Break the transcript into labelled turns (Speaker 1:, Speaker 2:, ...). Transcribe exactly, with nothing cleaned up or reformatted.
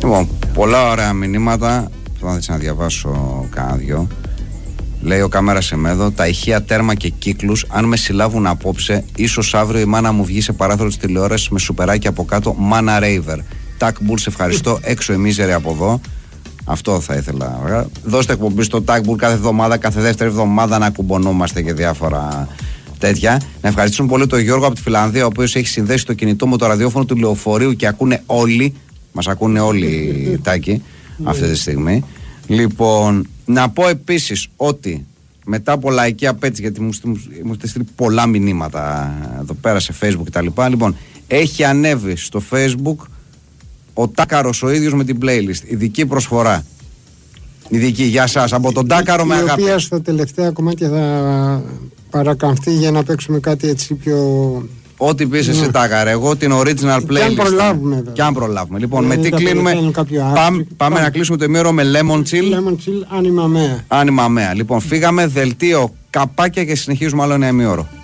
Speaker 1: Λοιπόν, πολλά ωραία μηνύματα. Θα να διαβάσω κάνα δυο. Λέει ο Κάμερα Σεμέδο, τα ηχεία τέρμα και κύκλους, αν με συλλάβουν απόψε, ίσως αύριο η μάνα μου βγει σε παράθυρο της τηλεόρασης με σουπεράκι από κάτω, μάνα ρέιβερ. Τάκ Μπουλ, σε ευχαριστώ, έξω η μίζερη από εδώ. Αυτό θα ήθελα. Δώστε εκπομπή στο Τάκ Μπουλ κάθε εβδομάδα, κάθε δεύτερη εβδομάδα να κουμπονόμαστε και διάφορα τέτοια. Να ευχαριστήσουμε πολύ τον Γιώργο από τη Φιλανδία, ο οποίος έχει συνδέσει το κινητό με το ραδιόφωνο του λεωφορείου και ακούνε όλοι. Μας ακούνε όλοι, Τάκη, αυτή τη στιγμή. Λοιπόν, να πω επίσης ότι μετά από λαϊκή απέτηση, γιατί μου έχετε στείλει πολλά μηνύματα εδώ πέρα σε Facebook κτλ. Λοιπόν, έχει ανέβει στο Facebook ο Τάκαρος ο ίδιος με την playlist. Ειδική προσφορά. Ειδική για σας από τον Τάκαρο με αγάπη.
Speaker 2: Η οποία στα τελευταία κομμάτια θα παρακαμφθεί για να παίξουμε κάτι έτσι πιο.
Speaker 1: Ό,τι πεις εσύ, ναι. Τάκαρε, εγώ την original playlist. Και
Speaker 2: αν προλάβουμε.
Speaker 1: Και αν προλάβουμε. Λοιπόν, με τι κλείνουμε. Πάμε, πάμε να κλείσουμε το ημέρο με Lemon Chill.
Speaker 2: Lemon Chill, Άνιμα Μέα.
Speaker 1: Άνιμα Μέα. Λοιπόν, φύγαμε, δελτίο, καπάκια και συνεχίζουμε άλλο ένα ημίωρο.